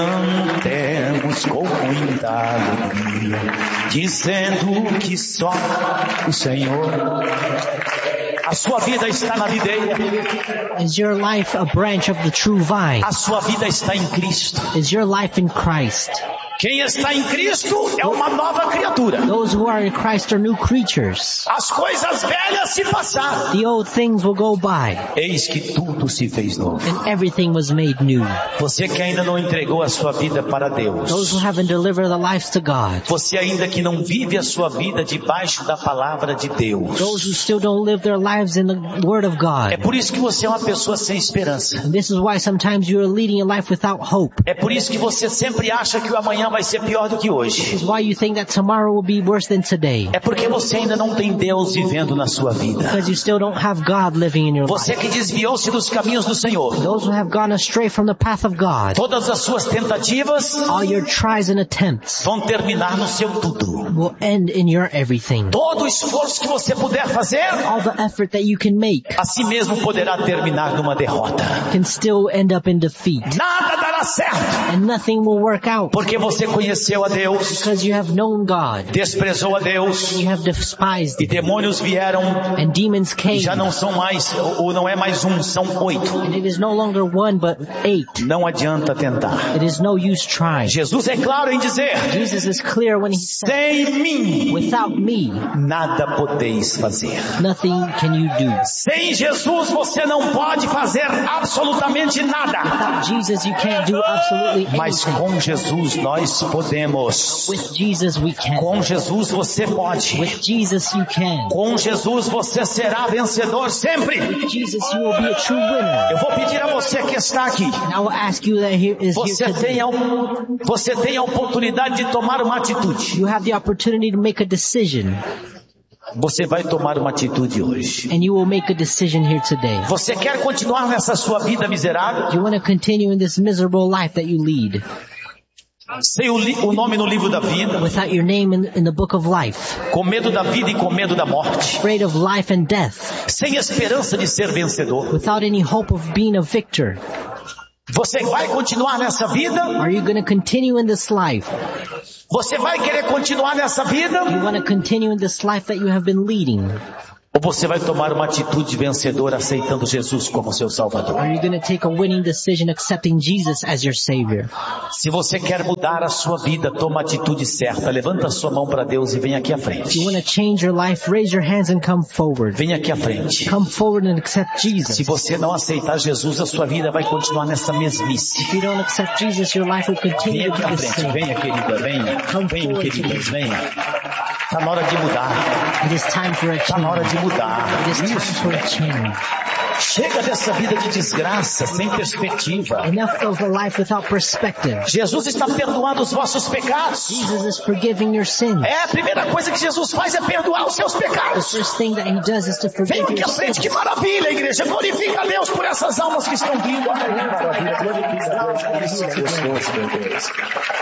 Cantemos com muita alegria, dizendo que só o Senhor. A sua vida está na videira. Is your life a branch of the true vine? A sua vida está em Cristo. Is your life in Christ? Quem está em Cristo é uma nova criatura. Those who are in Christ are new creatures. As coisas velhas se passaram. The old things will go by. Eis que tudo se fez novo. And everything was made new. Você que ainda não entregou a sua vida para Deus. Those who haven't delivered their lives to God. Você ainda que não vive a sua vida debaixo da palavra de Deus. Those who still don't live their lives in the Word of God. É por isso que você é uma pessoa sem esperança. And this is why sometimes you are leading a life without hope. É por isso que você sempre acha que o amanhã vai ser pior do que hoje. This is why you think that tomorrow will be worse than today. É porque você ainda não tem Deus vivendo na sua vida. Because you still don't have God living in your life. Você que desviou-se dos caminhos do Senhor. Those who have gone astray from the path of God. Todas as suas tentativas all your tries and attempts vão terminar no seu tudo. Will end in your everything. Todo o esforço que você puder fazer, all the effort that you can make, assim mesmo poderá terminar numa derrota. Can still end up in defeat. Nada dará certo. And nothing will work out. Porque você conheceu a Deus. Because you have known God. Desprezou a Deus. You have despised e demônios vieram. And demons came. E já não são mais, ou não é mais um, são 8. And it is no longer 1 but 8. Não adianta tentar. It is no use trying. Jesus é claro em dizer. Jesus is clear when he says, sem mim, without me, nada podeis fazer. Nothing can you do. Sem Jesus você não pode fazer absolutamente nada. Without Jesus you can't do absolutely anything. Mas com Jesus nós podemos. With Jesus we can. Com Jesus você pode. With Jesus you can. Com Jesus você será vencedor sempre. With Jesus you will be a true winner. Eu vou pedir a você que está aqui. And I will ask you that você tem a oportunidade de tomar uma atitude. You have the opportunity to make a decision. Você vai tomar uma atitude hoje. And you will make a decision here today. Você quer continuar nessa sua vida miserável? You want to continue in this miserable life that you lead? Sem o nome no livro da vida. Without your name in the book of life. Com medo da vida e com medo da morte. Afraid of life and death. Sem esperança de ser vencedor. Without any hope of being a victor. Você vai continuar nessa vida? Are you going to continue in this life? Você vai querer continuar nessa vida? You want to continue in this life that you have been leading? Ou você vai tomar uma atitude vencedora aceitando Jesus como seu Salvador? Are you going to take a winning decision accepting Jesus as your Savior? Se você quer mudar a sua vida, toma a atitude certa. Levanta a sua mão para Deus e vem aqui à frente. If you want to change your life, raise your hands and come forward. Vem aqui à frente. Come forward and accept Jesus. Se você não aceitar Jesus, a sua vida vai continuar nessa mesmice. If you don't accept Jesus, your life will continue to be the same. Venha, querida, venha. Venha, queridas, venha. Está na hora de mudar. It is time for a change. Está na hora de mudar. It is time for a change. Chega dessa vida de desgraça, sem perspectiva. Enough of a life without perspective. Jesus está perdoando os vossos pecados. Jesus is forgiving your sins. É a primeira coisa que Jesus faz é perdoar os seus pecados. The first thing that he does is to forgive Vem aqui à frente, que maravilha, igreja. Glorifica a Deus por essas almas que estão vindo. Maravilha, glorifica a Deus por isso que é gostoso, meu Deus.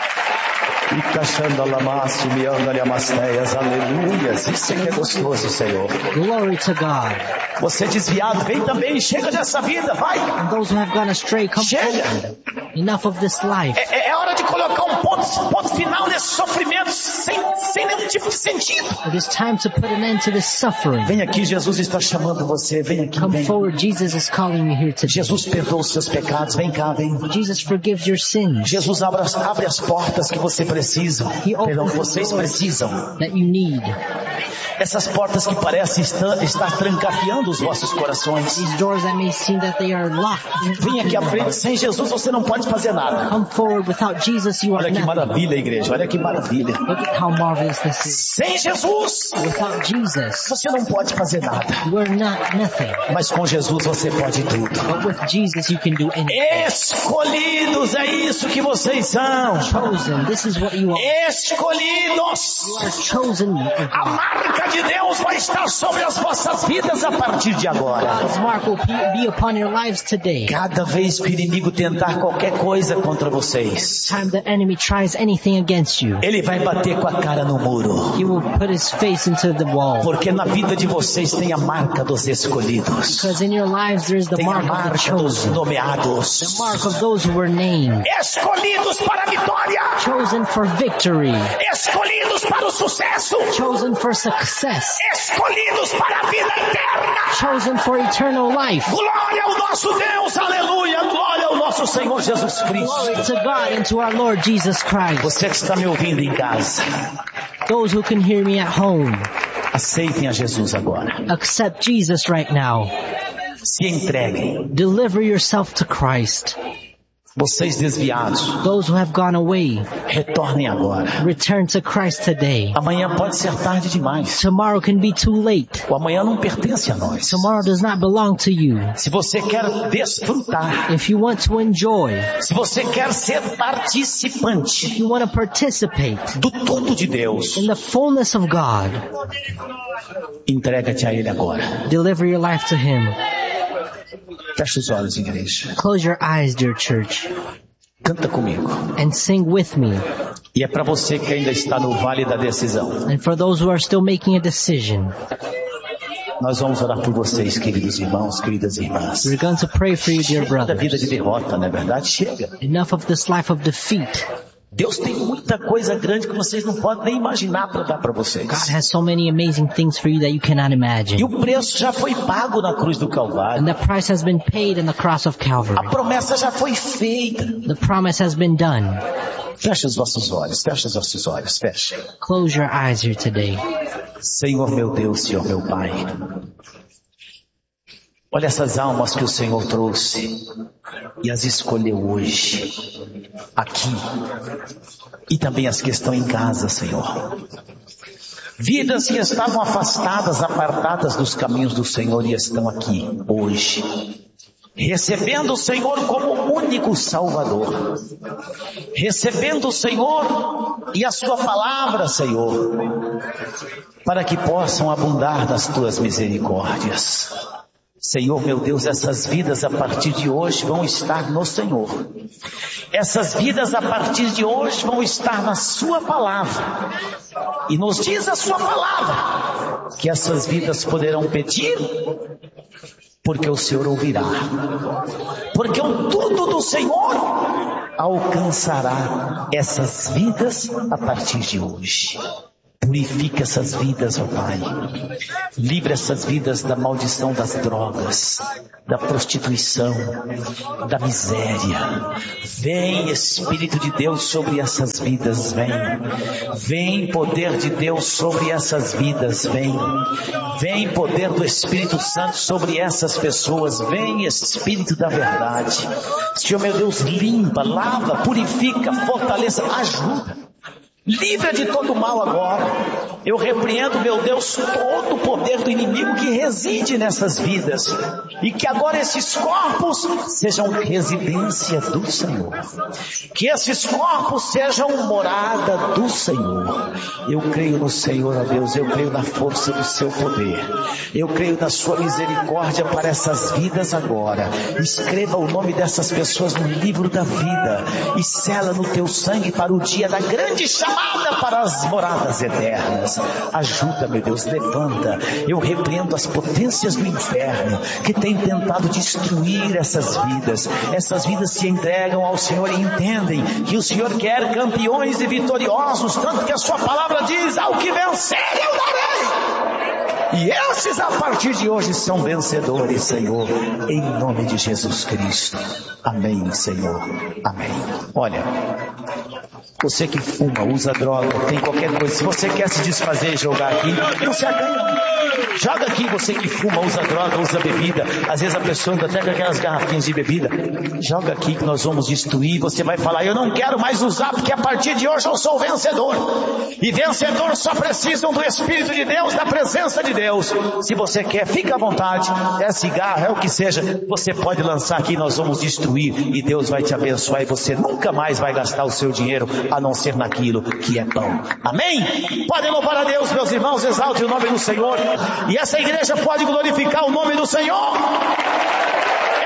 Aleluias, isso é que é gostoso, Senhor. Glory to God. Você desviado, vem também, chega dessa vida, vai. And those who have gone astray, come forward. Enough of this life. É hora de colocar um ponto final nesse sofrimento sem nenhum tipo de sentido. It is time to put an end to this suffering. Vem aqui, Jesus está chamando você, vem aqui, come vem. Forward, Jesus is calling you here today. Jesus perdoa os seus pecados, vem cá, vem. Jesus forgives your sins. Jesus abre as portas que você precisa, que vocês precisam. That you need. Essas portas que parecem estar trancafiando os vossos corações. These doors that may seem that they are locked. Vem aqui à frente, sem Jesus você não pode fazer nada. Come forward, without Jesus you are nothing. Olha que maravilha, igreja, olha que maravilha. Look at how marvelous this is. Sem Jesus, without Jesus, você não pode fazer nada. You are nothing. Mas com Jesus você pode tudo. But with Jesus you can do anything. Escolhidos, é isso que vocês são. Chosen, this is what you are. Escolhidos. You are chosen. A marca de Deus vai estar sobre as vossas vidas a partir de agora. His mark will be upon your lives today. Cada vez que o inimigo tentar qualquer coisa contra vocês, time the enemy tries anything against you, ele vai bater com a cara no muro. he will put his face into the wall. Porque na vida de vocês tem a marca dos escolhidos. Because in your lives there is the Tem a mark of the marca dos chosen. nomeados. The mark of those who were named. Escolhidos para a vitória. Chosen for victory. Escolhidos para o sucesso. Chosen for success. Escolhidos para a vida eterna. Chosen for eternal life. Glória ao nosso Deus, aleluia. Glória ao nosso Senhor Jesus Glory Cristo. to God and to our Lord Jesus Christ. Você que está me ouvindo em casa, Those who can hear me at home, aceitem a Jesus agora. accept Jesus right now. Se entreguem. Deliver yourself to Christ. Vocês desviados, Those who have gone away, retornem agora. return to Christ today. Amanhã pode ser tarde demais. Tomorrow can be too late. O amanhã não pertence a nós. Tomorrow does not belong to you. Se você quer desfrutar, If you want to enjoy, se você quer ser participante if you want to participate do tudo de Deus, in the fullness of God, entrega-te a Ele agora. deliver your life to Him. Feche os olhos, igreja. Close your eyes, dear church, Canta comigo. and sing with me. E é para você que ainda está no vale da decisão. And for those who are still making a decision, Nós vamos orar por vocês, queridos irmãos, queridas irmãs. we're going to pray for you, dear Chega da vida de brothers. derrota, não é verdade? Chega. Enough of this life of defeat. Deus tem muita coisa grande que vocês não podem nem imaginar para dar para vocês. God has so many amazing things for you that you cannot E imagine. o preço já foi pago na cruz do Calvário. And the price has been paid in the cross of A Calvary. promessa já foi feita. The promise has been done. Feche os vossos olhos, feche os vossos olhos, feche. Close your eyes here today. Senhor meu Deus, Senhor meu Pai. Olha essas almas que o Senhor trouxe e as escolheu hoje, aqui, e também as que estão em casa, Senhor. Vidas que estavam afastadas, apartadas dos caminhos do Senhor e estão aqui hoje, recebendo o Senhor como único Salvador, recebendo o Senhor e a sua palavra, Senhor, para que possam abundar nas tuas misericórdias. Senhor meu Deus, essas vidas a partir de hoje vão estar no Senhor. Essas vidas a partir de hoje vão estar na sua palavra. E nos diz a sua palavra que essas vidas poderão pedir, porque o Senhor ouvirá. Porque o tudo do Senhor alcançará essas vidas a partir de hoje. Purifica essas vidas, ó Pai. Livra essas vidas da maldição das drogas, da prostituição, da miséria. Vem, Espírito de Deus, sobre essas vidas, vem. Vem, poder de Deus, sobre essas vidas, vem. Vem, poder do Espírito Santo sobre essas pessoas, vem, Espírito da verdade. Senhor meu Deus, limpa, lava, purifica, fortaleça, ajuda. Livra de todo mal agora. Eu repreendo, meu Deus, todo o poder do inimigo que reside nessas vidas. E que agora esses corpos sejam residência do Senhor. Que esses corpos sejam morada do Senhor. Eu creio no Senhor, ó Deus. Eu creio na força do seu poder. Eu creio na sua misericórdia para essas vidas agora. Escreva o nome dessas pessoas no livro da vida. E sela no teu sangue para o dia da grande chamada para as moradas eternas. Ajuda, meu Deus, levanta. Eu repreendo as potências do inferno que têm tentado destruir essas vidas. Essas vidas se entregam ao Senhor e entendem que o Senhor quer campeões e vitoriosos, tanto que a sua palavra diz: ao que vencer eu darei. E esses a partir de hoje são vencedores, Senhor, em nome de Jesus Cristo. Amém, Senhor. Amém. Olha, você que fuma, usa droga, tem qualquer coisa, se você quer se desfazer e jogar aqui, não se acanha. Joga aqui, você que fuma, usa droga, usa bebida. Às vezes a pessoa anda até com aquelas garrafinhas de bebida. Joga aqui que nós vamos destruir. Você vai falar: eu não quero mais usar, porque a partir de hoje eu sou vencedor. E vencedores só precisam do Espírito de Deus, da presença de Deus. Se você quer, fica à vontade. É cigarro, é o que seja. Você pode lançar aqui, nós vamos destruir. E Deus vai te abençoar. E você nunca mais vai gastar o seu dinheiro, a não ser naquilo que é pão. Amém? Podem louvar a Deus, meus irmãos. Exalte o nome do Senhor. E essa igreja pode glorificar o nome do Senhor.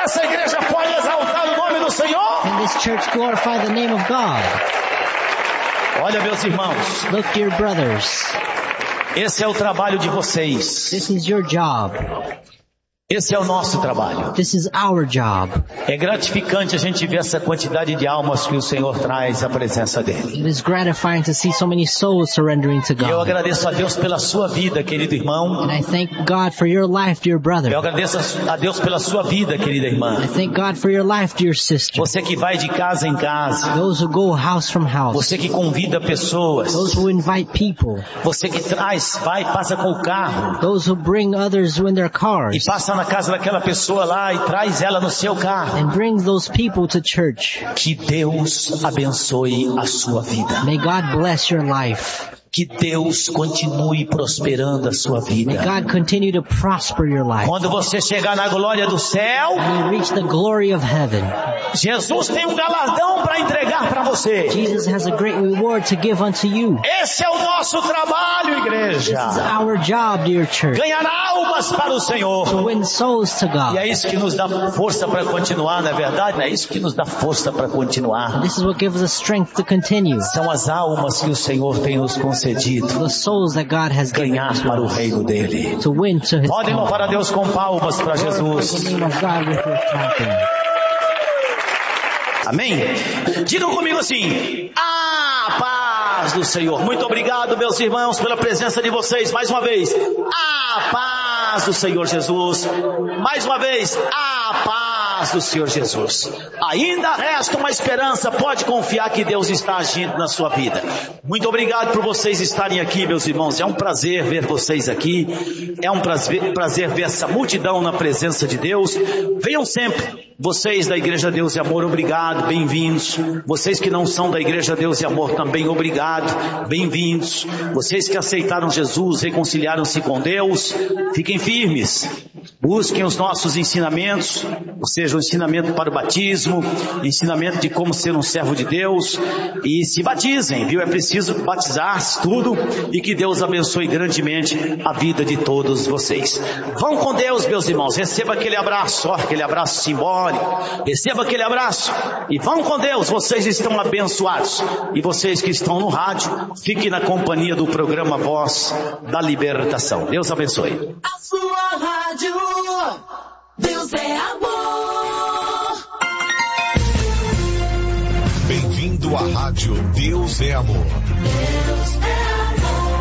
essa igreja pode exaltar o nome do Senhor? Can this church glorify the name of God? Olha, meus irmãos, Look, dear brothers, esse é o trabalho de vocês. this is your job. Esse é o nosso trabalho. This is our job. É gratificante a gente ver essa quantidade de almas que o Senhor traz à presença dEle. It is gratifying to see so many souls surrendering to E eu God. agradeço a Deus pela sua vida, querido irmão. And I thank God for your life, dear Eu brother. agradeço a Deus pela sua vida, querida irmã. I thank God for your life, dear sister. Você que vai de casa em casa. Those who go house from house. Você que convida pessoas. Those who invite people. Você que traz, vai, passa com o carro. Those who bring others in their E cars. passa na casa daquela pessoa lá e traz ela no seu carro. And brings those people to church. Que Deus abençoe a sua vida. May God bless your life. Que Deus continue prosperando a sua May vida. God continue to prosper your life. Quando você chegar na glória do céu, When you reach the glory of heaven, Jesus tem um galardão para entregar para você. Jesus has a great reward to give unto you. Esse é o nosso trabalho, It's igreja. our job, dear church, Ganhar almas para o to Senhor. win souls to E God. é isso que nos dá força para continuar, não é verdade? É isso que nos dá força para continuar. This is what gives us strength to continue. São as almas que o Senhor tem nos concedido. The souls that God has given Ganhar us para o reino dele. to win to His Podem louvar a Deus com palmas para Glorify the Jesus. name of God with your clapping. Amém? Digam comigo assim: a paz do Senhor. Muito obrigado, meus irmãos, pela presença de vocês. Mais uma vez, a paz do Senhor Jesus. Mais uma vez, a paz do Senhor Jesus. Ainda resta uma esperança. Pode confiar que Deus está agindo na sua vida. Muito obrigado por vocês estarem aqui, meus irmãos. É um prazer ver vocês aqui. É um prazer ver essa multidão na presença de Deus. Venham sempre. Vocês da Igreja Deus e Amor, obrigado, bem-vindos. Vocês que não são da Igreja Deus e Amor também, obrigado, bem-vindos. Vocês que aceitaram Jesus, reconciliaram-se com Deus, fiquem firmes. Busquem os nossos ensinamentos, ou seja, o ensinamento para o batismo, ensinamento de como ser um servo de Deus, e se batizem, viu? É preciso batizar-se tudo, e que Deus abençoe grandemente a vida de todos vocês. Vão com Deus, meus irmãos, receba aquele abraço, ó, aquele abraço simbólico, receba aquele abraço, e vão com Deus, vocês estão abençoados, e vocês que estão no rádio, fiquem na companhia do programa Voz da Libertação. Deus abençoe. A sua rádio, Deus é amor. Bem-vindo à rádio Deus é Amor. Deus é amor.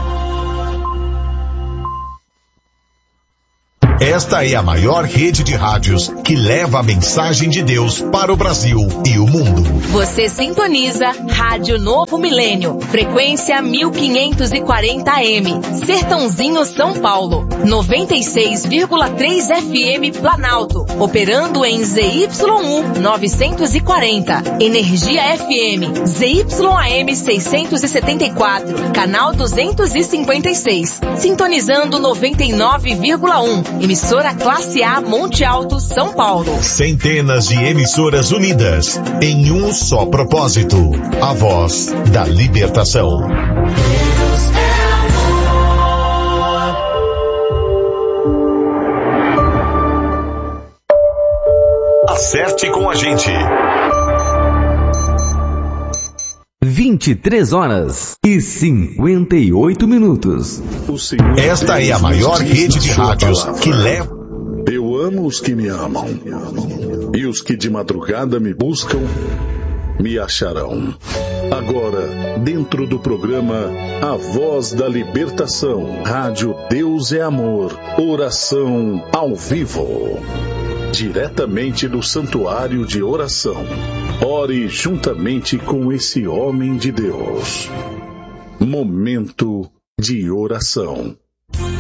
Esta é a maior rede de rádios que leva a mensagem de Deus para o Brasil e o mundo. Você sintoniza Rádio Novo Milênio, frequência 1540M, Sertãozinho, São Paulo, 96,3 FM Planalto, operando em ZYU 940, Energia FM, ZYAM 674, canal 256, sintonizando 99,1, emissora Classe A Monte Alto, São Paulo. Centenas de emissoras unidas em um só propósito, a voz da libertação. Deus é amor. Acerte com a gente. 23h58. Esta é a maior rede de rádios que leva... Eu amo os que me amam, e os que de madrugada me buscam, me acharão. Agora, dentro do programa A Voz da Libertação, Rádio Deus é Amor, oração ao vivo. Diretamente do Santuário de Oração. Ore juntamente com esse homem de Deus. Momento de oração.